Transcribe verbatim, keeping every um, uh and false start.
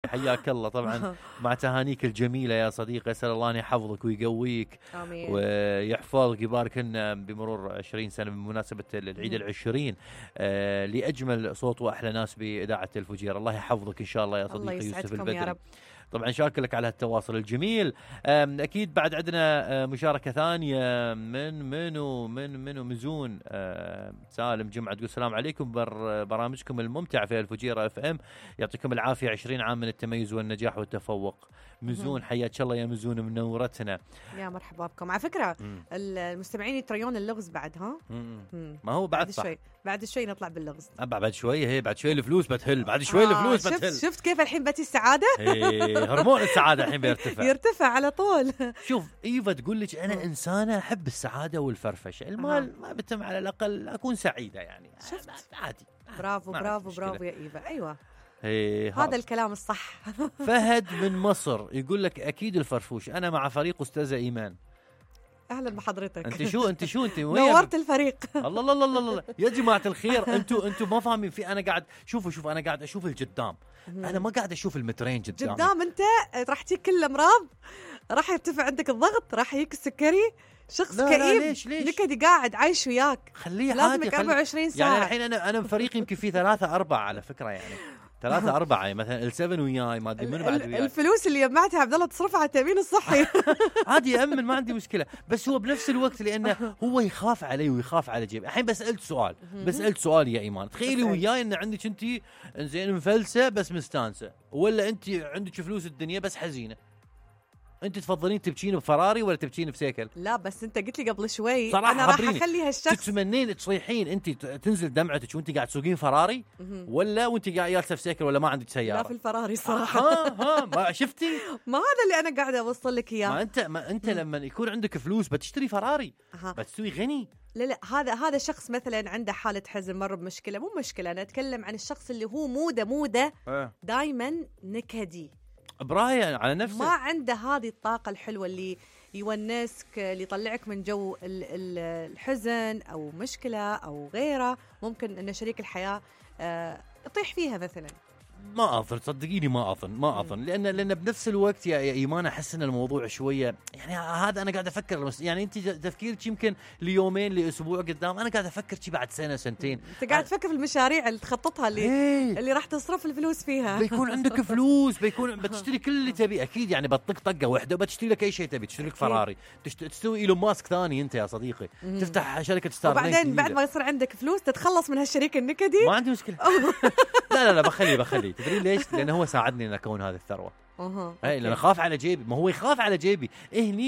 حياك الله طبعا مع تهانيك الجميلة يا صديقي. أسأل الله أن يحفظك ويقويك آمين. ويحفظك يبارك لنا بمرور عشرين سنة بمناسبة العيد العشرين آه لأجمل صوت وأحلى ناس بإذاعة الفجيرة. الله يحفظك إن شاء الله يا صديقي يوسف البدري. طبعا شاكر لك على التواصل الجميل. أكيد بعد عندنا مشاركة ثانية من منو من منو مزون سالم جمعة تقول السلام عليكم برامجكم الممتع في الفجيرة اف ام يعطيكم العافية عشرين عام من التميز والنجاح والتفوق. مزون حياك الله يا مزون منورتنا. يا مرحبا بكم. على فكرة مم. المستمعين يتريون اللغز بعد ها مم. ما هو بعد, بعد شوي بعد شوي نطلع باللغز. بعد شوي هي بعد شوي الفلوس بتهل بعد شوي آه الفلوس شفت بتهل. شفت كيف الحين بتي السعادة هرمون السعادة الحين بيرتفع يرتفع على طول. شوف إيفا تقول لك أنا إنسانة أحب السعادة والفرفشة المال ما بتم على الأقل أكون سعيدة يعني شفت عادي. برافو برافو برافو يا إيفا. أيوة هذا هذا الكلام الصح. فهد من مصر يقول لك أكيد الفرفوش أنا مع فريق أستاذة إيمان. اهلا بحضرتك. انت شو انت شو انت نورت الفريق. الله الله الله الله يا جماعه الخير انتوا انتوا ما فاهمين في انا قاعد شوفوا شوف انا قاعد اشوف القدام انا ما قاعد اشوف المترين قدام قدام. انت راح تجيك كل الامراض راح يرتفع عندك الضغط راح يجيك السكري شخص لا كئيب. لا ليش ليش نكدي قاعد عايش وياك خليه لازمك أربعة وعشرين ساعة يعني الحين انا انا فريقي يمكن فيه ثلاثة أربعة على فكرة يعني ثلاثة أربعة مثلا السفن وياي ما أدري من بعد وياي. الفلوس اللي جمعتها عبد الله تصرفها على التأمين الصحي. عادي يأمن ما عندي مشكلة بس هو بنفس الوقت لأنه هو يخاف علي ويخاف على جيبي. الحين بسألت سؤال بسألت سؤال يا إيمان تخيلي وياي إن عندك أنت إنزين مفلسة بس مستانسة ولا أنت عندك فلوس الدنيا بس حزينة. انت تفضلين تبكين بفراري ولا تبكين بسيكل؟ لا بس انت قلت لي قبل شوي صراحة انا راح اخلي هالشخص تتمنين تصيحين انت تنزل دمعتك وانت قاعد تسوقين فراري ولا وانت قاعد جالسه في سيكل ولا ما عندك سياره؟ لا في الفراري صراحه. ها ها ما شفتي ما هذا اللي انا قاعده اوصل لك اياه. ما انت ما انت لما يكون عندك فلوس بتشتري فراري بتسوي غني. لا لا هذا هذا شخص مثلا عنده حاله حزن مر بمشكله مو مشكله انا اتكلم عن الشخص اللي هو موده موده اه. دائما نكدي براين على نفسه ما عنده هذه الطاقة الحلوة اللي يونسك اللي يطلعك من جو الحزن أو مشكلة أو غيره. ممكن أن شريك الحياة يطيح فيها مثلا. ما أظن صدقيني ما أظن ما أظن لأن لأن بنفس الوقت يا إيمان أحس إن الموضوع شوية يعني هذا أنا قاعد أفكر يعني أنت تفكيرك يمكن ليومين لأسبوع قدام أنا قاعد أفكر شي بعد سنة سنتين. أنت قاعد تفكر في المشاريع اللي تخططها اللي ايه اللي راح تصرف الفلوس فيها. بيكون عندك فلوس بيكون بتشتري كل اللي تبي أكيد يعني بطق طقة واحدة وبتشتري لك أي شيء تبي تشتري لك فراري تسوي إيلون ماسك ثاني أنت يا صديقي تفتح شركة ستار وبعدين بعد ما يصير عندك فلوس تتخلص من هالشريك النكدي. ما عندي مشكلة. لا لا لا بخلي بخلي تدري ليش؟ لأنه هو ساعدني أن أكون هذه الثروة. أها. أي لأن أخاف على جيبي ما هو يخاف على جيبي. إيه